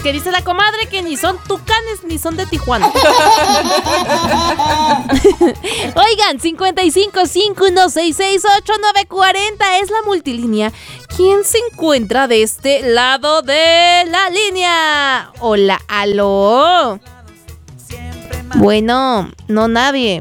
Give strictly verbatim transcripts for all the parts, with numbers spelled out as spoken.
Que dice la comadre que ni son tucanes ni son de Tijuana. Oigan, cincuenta y cinco, cinco uno seis seis, ocho nueve cuatro cero es la multilínea. ¿Quién se encuentra de este lado de la línea? Hola, aló. Bueno, no nadie.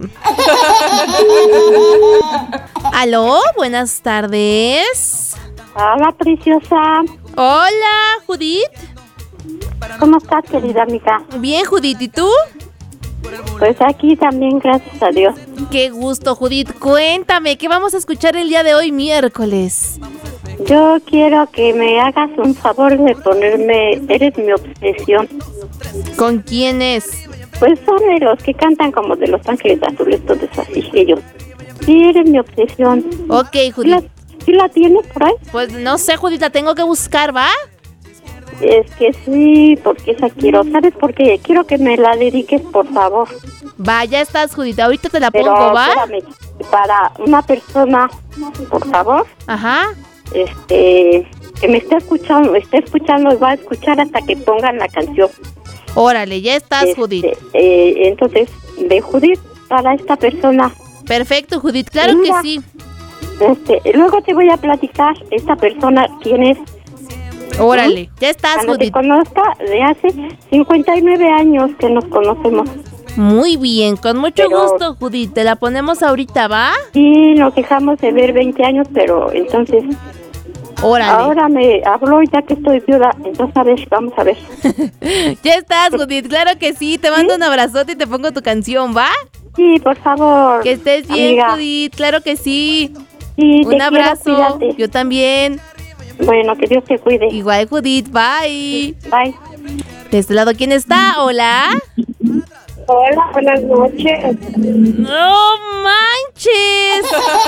Aló, buenas tardes. Hola, preciosa. Hola, Judith. ¿Cómo estás, querida amiga? Bien, Judith, ¿y tú? Pues aquí también, gracias a Dios. Qué gusto, Judith. Cuéntame, ¿qué vamos a escuchar el día de hoy, miércoles? Yo quiero que me hagas un favor de ponerme Eres mi obsesión. ¿Con quién es? Pues son de los que cantan como de Los Ángeles Azules, todos así, ellos. Sí, Eres mi obsesión. Ok, ¿Sí Judith. la, sí la tienes por ahí? Pues no sé, Judith, la tengo que buscar, ¿va? Es que sí, porque esa quiero. ¿Sabes por qué? Quiero que me la dediques, por favor. Va, ya estás, Judith. Ahorita te la Pero, pongo, ¿va? espérame, para una persona, por favor. Ajá. Este, que me esté escuchando, esté escuchando y va a escuchar hasta que pongan la canción. Órale, ya estás, Este, Judith. Eh, entonces, de Judith para esta persona. Perfecto, Judith, claro Mira, que sí. Este, luego te voy a platicar esta persona quién es. Órale, ya estás, Cuando te Judith. conozca, de hace cincuenta y nueve años que nos conocemos. Muy bien, con mucho Pero- gusto, Judith. Te la ponemos ahorita, ¿va? Y nos dejamos de ver veinte años, pero entonces Órale. ahora me habló ya que estoy viuda. Entonces, a ver, vamos a ver. Ya estás, Judith, claro que sí. Te mando un abrazote y te pongo tu canción, ¿va? Sí, por favor. Que estés bien, amiga. Judith, claro que sí. Sí, te Un quiero, abrazo. cuídate. Yo también. Bueno, que Dios te cuide. Igual, Judith, bye. Bye. De este lado, ¿quién está? Hola. Hola, buenas noches. ¡No manches!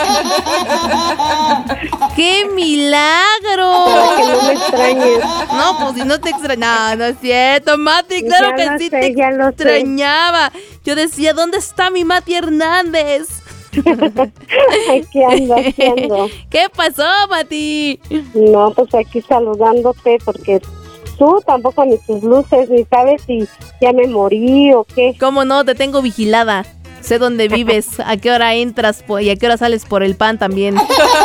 ¡Qué milagro! Para que no me extrañes. No, pues si no te extrañaba, no es cierto, Mati, claro Ya que lo sí sé, te ya lo sé. extrañaba. Yo decía, ¿dónde está mi Mati Hernández? Ay, ¿qué ando haciendo? ¿Qué pasó, Mati? No, pues aquí saludándote porque tú tampoco ni tus luces, ni sabes si ya me morí o qué. ¿Cómo no? Te tengo vigilada. Sé dónde vives, a qué hora entras po- y a qué hora sales por el pan también.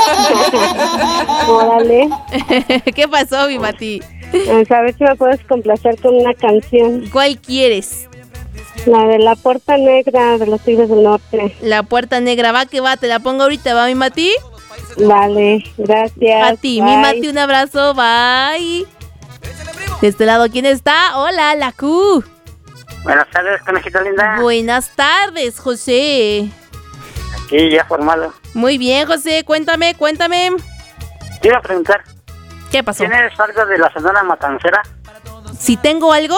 Órale. ¿Qué pasó, mi Mati? A ver si me puedes complacer con una canción. ¿Cuál quieres? La de La Puerta Negra de los Tigres del Norte. La Puerta Negra, va que va, te la pongo ahorita, ¿va, mi Mati? Vale, gracias. A ti, mi bye. Mati, un abrazo, bye. De este lado, ¿quién está? Hola, la Q. Buenas tardes, conejita linda. Buenas tardes, José. Aquí ya formado. Muy bien, José, cuéntame, cuéntame. Te iba a preguntar, ¿Qué pasó? ¿tienes algo de la Sonora Matancera? ¿Si tengo algo?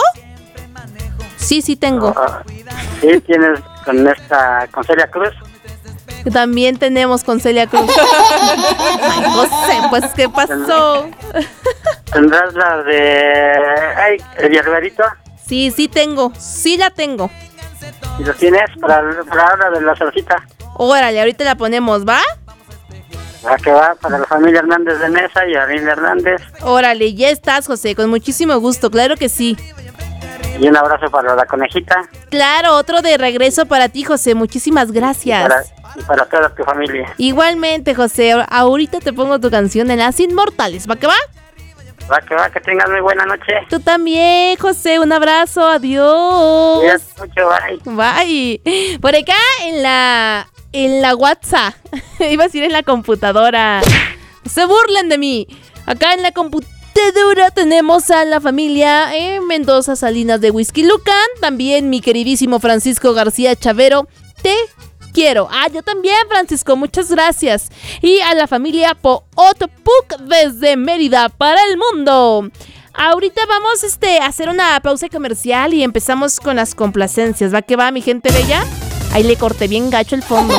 Sí, sí tengo. Ah, sí, tienes con esta, con Celia Cruz. También tenemos con Celia Cruz. Ay, José, pues, ¿qué pasó? ¿Tendrás la de, ay, el hierberito? Sí, sí tengo, sí la tengo. ¿Y lo tienes para, para la hora de la salsita? Órale, ahorita la ponemos, ¿va? La que va para la familia Hernández de Mesa y Aline Hernández. Órale, ya estás, José, con muchísimo gusto, claro que sí. Y un abrazo para la conejita. Claro, otro de regreso para ti, José, muchísimas gracias. Para, y para toda tu familia. Igualmente, José, ahorita te pongo tu canción en Las Inmortales, ¿va que va? Va que va, que tengas muy buena noche. Tú también, José, un abrazo, adiós. Cuídate mucho, bye. Bye. Por acá en la en la WhatsApp, iba a decir en la computadora. Se burlen de mí. Acá en la computadora tenemos a la familia eh, Mendoza Salinas de Whisky Lucan, también mi queridísimo Francisco García Chavero. Te quiero. Ah, yo también, Francisco, muchas gracias. Y a la familia Pootpuc desde Mérida para el mundo. Ahorita vamos este, a hacer una pausa comercial y empezamos con las complacencias. ¿Va que va, mi gente bella? Ahí le corté bien gacho el fondo.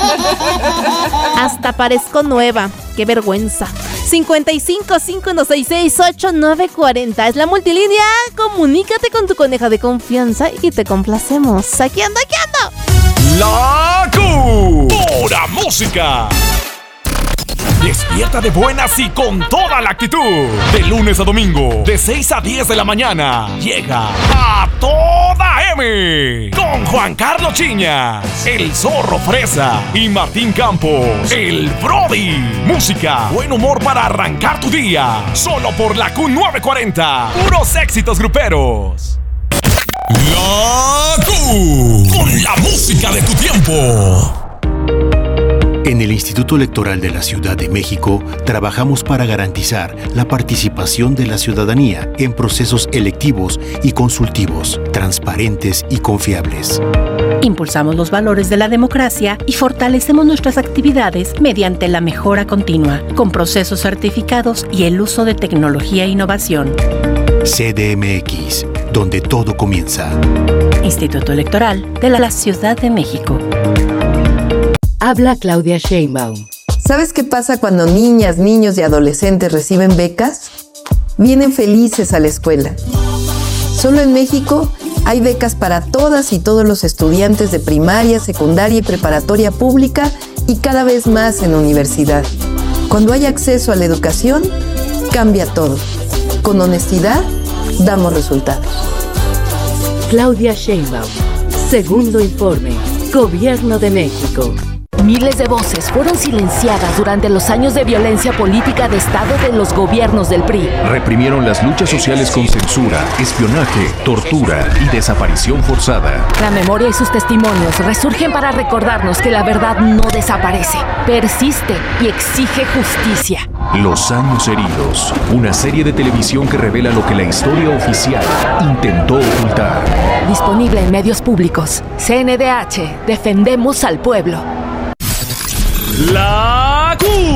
Hasta parezco nueva. Qué vergüenza. cincuenta y cinco, cinco uno seis seis, ocho nueve cuatro cero. Es la multilínea. Comunícate con tu coneja de confianza y te complacemos. Aquí ando, aquí ando. La Q. Pura música. Despierta de buenas y con toda la actitud. De lunes a domingo, de seis a diez de la mañana, llega A Toda M. Con Juan Carlos Chiñas, el Zorro Fresa y Martín Campos, el Brody. Música, buen humor para arrancar tu día. Solo por la Q novecientos cuarenta. Puros éxitos gruperos. La Q, con la música de tu tiempo. En el Instituto Electoral de la Ciudad de México trabajamos para garantizar la participación de la ciudadanía en procesos electivos y consultivos, transparentes y confiables. Impulsamos los valores de la democracia y fortalecemos nuestras actividades mediante la mejora continua, con procesos certificados y el uso de tecnología e innovación. C D M X, donde todo comienza. Instituto Electoral de la Ciudad de México. Habla Claudia Sheinbaum. ¿Sabes qué pasa cuando niñas, niños y adolescentes reciben becas? Vienen felices a la escuela. Solo en México hay becas para todas y todos los estudiantes de primaria, secundaria y preparatoria pública y cada vez más en universidad. Cuando hay acceso a la educación, cambia todo. Con honestidad, damos resultados. Claudia Sheinbaum. Segundo informe. Gobierno de México. Miles de voces fueron silenciadas durante los años de violencia política de Estado de los gobiernos del P R I. Reprimieron las luchas sociales con censura, espionaje, tortura y desaparición forzada. La memoria y sus testimonios resurgen para recordarnos que la verdad no desaparece, persiste y exige justicia. Los años heridos, una serie de televisión que revela lo que la historia oficial intentó ocultar. Disponible en medios públicos. C N D H, defendemos al pueblo. La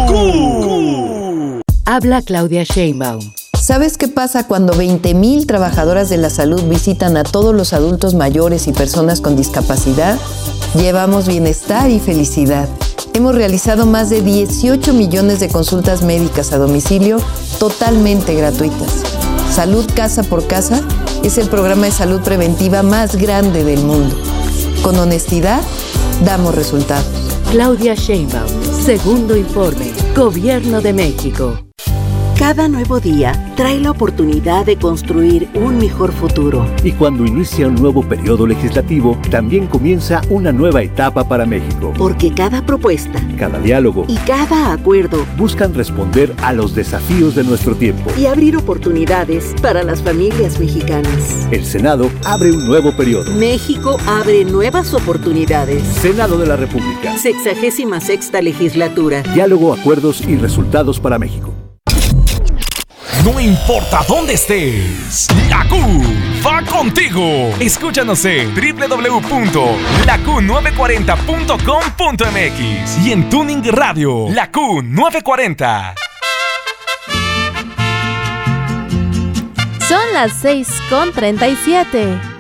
Q. Habla Claudia Sheinbaum. ¿Sabes qué pasa cuando veinte mil trabajadoras de la salud visitan a todos los adultos mayores y personas con discapacidad? Llevamos bienestar y felicidad. Hemos realizado más de dieciocho millones de consultas médicas a domicilio totalmente gratuitas. Salud Casa por Casa es el programa de salud preventiva más grande del mundo. Con honestidad, damos resultados. Claudia Sheinbaum. Segundo informe. Gobierno de México. Cada nuevo día trae la oportunidad de construir un mejor futuro. Y cuando inicia un nuevo periodo legislativo, también comienza una nueva etapa para México. Porque cada propuesta, cada diálogo y cada acuerdo buscan responder a los desafíos de nuestro tiempo y abrir oportunidades para las familias mexicanas. El Senado abre un nuevo periodo. México abre nuevas oportunidades. Senado de la República. Sexagésima sexta legislatura. Diálogo, acuerdos y resultados para México. No importa dónde estés, la Q va contigo. Escúchanos en doble u doble u doble u punto la q novecientos cuarenta punto com punto m x y en Tuning Radio, la Q novecientos cuarenta. Son las seis con treinta y siete.